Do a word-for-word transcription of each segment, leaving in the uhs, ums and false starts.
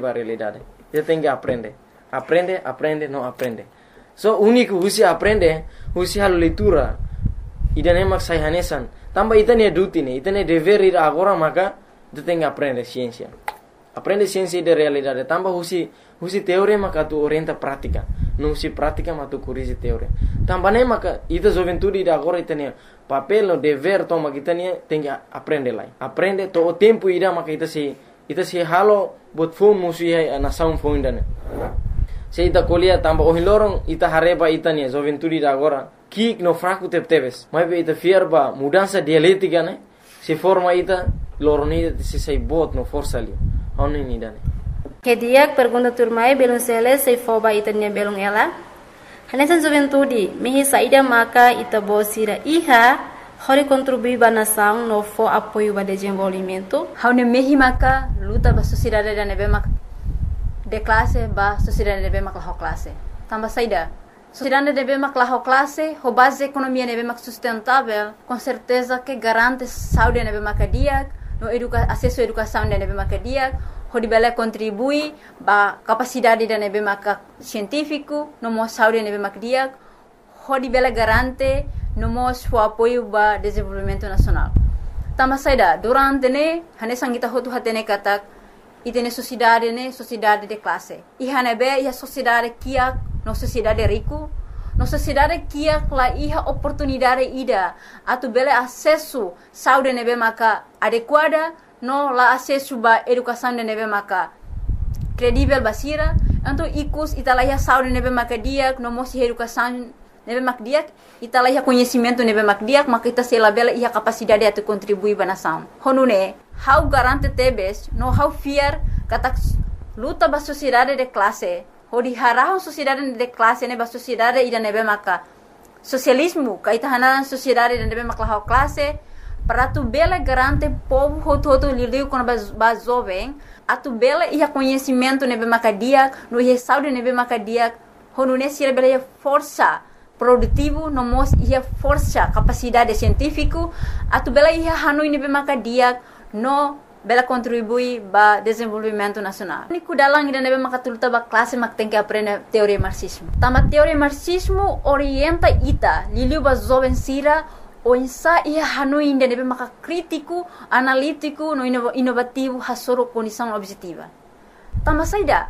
a realidade. Ita tem que aprender. Aprende, aprende, não aprende. So, único husi aprende, husi hal leitura. Ida nemak sai hanesan. Tambah ita ne duty ne, ita ne dever ir agora maka ita tem que aprender ciência. Aprende ciência de realidade. Tambah husi husi teoria maka tu orienta prática. Não husi prática maka tu corrige teoria. Tambah ne maka ita juventude de agora ita ne papel no dever toma kita ne tem que aprender lá. Aprende to o tempo ida maka ita se ita se halo bot phone musi hai na sound phone dane. Se ita kuliah tambah ohilorong ita hareba ita ne juventude de agora. Kik no fraco tep tebes. Mas ita fiar ba mudança dialética ne. Se forma ita loroni se sai bot no força ali. Hone ni dane. Kediak pergunta turmai belum sele sei foba itanya belum ela. Hanesan juventude mehi saida maka ita bosira iha hori contribuir ba nação no fo apoio ba desenvolvimento. Haune mehi maka luta ba sociedade da nebe mak de classe ba sociedade nebe mak la classe. Tamba saida. Sociedade nebe mak la classe, ho base economia nebe mak sustentável, com certeza que garante saúde nebe mak diak, no educa acesso à educação nebe mak diak. Hodi bela contribui ba capacidade da nebe maka científico no mo saúde nebe mak diak. Hodi bela garante no mo su apoio ba desenvolvimento nacional. Tama saida durante ne hane sangita hotu hatene katak itene sociedade ne sociedade de classe. I hane be ia sociedade kiak no sociedade rico. No sociedade kiak la iha oportunidade ida atu bela acesso saúde nebe maka adequada. No la acesso ba educação de nebe maka credível basira então ikus italahia saúde nebe maka diak no mosi educação nebe mak diak italahia conhecimento nebe mak diak maka ita sela bela ia capacidade atu contribuir ba nação honune how garante tebes no how fear katak luta ba sociedade de classe hodi harahon sociedade de classe ne ba sociedade ida nebe maka socialismo kaita hanan sociedade de nebe maka classe para tu bela garante povo hoto hoto liliu quando ba jovem a tu bela ia conhecimento nebe makadia no ia saúde nebe makadia honu ne sira bela ia força produtivo no mos ia força capacidade científico a tu bela ia hanoi nebe makadia no bela contribui ba desenvolvimento nacional ni kudalang ida nebe makatulta ba classe mak tem que aprender teoria marxismo tama teoria marxismo orienta ita liliu ba jovem sira o insa ia hanoi inde nebe maka crítico, analítico, no inovativo, hasoro condição objetiva. Tamba saida.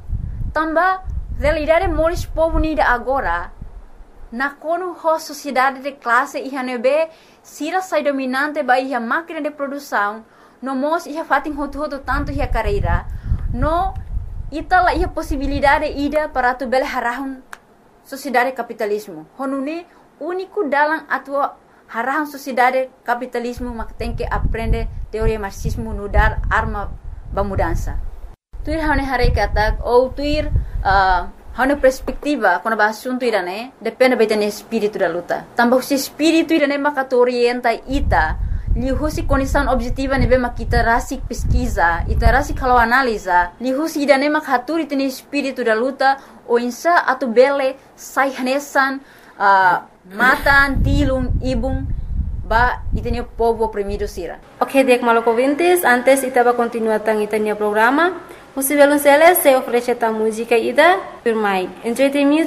Tamba realidade moris povo nida agora. Na kono ho sociedade de classe ia nebe sira sai dominante ba ia máquina de produção, no mos ia fatin hotu hotu tanto ia carreira. No itala ia possibilidade ida para tu bela harahun sociedade capitalismo. Honune único dalam atua harahun sociedade capitalismo mak tem que aprender teoria marxismo no dar arma ba mudança. Tuir hane hare katak ou tuir uh, hane perspectiva quando ba assunto irane depende betene espírito da luta. Tambah si espírito irane maka orienta ita lihusi condição objetiva nebe makita rasik pesquisa, ita rasik kalau analisa, lihusi idane mak haturi tene espírito da luta o insa atu bele sai hanesan uh, matan, tilum, ibung, ba itanya povo oprimido sira. Ok, dek malok ouvintes, antes ita va continuar tang itanya programa. Musi belum sele se ofrece ta música ida firmai. Enjoy the music.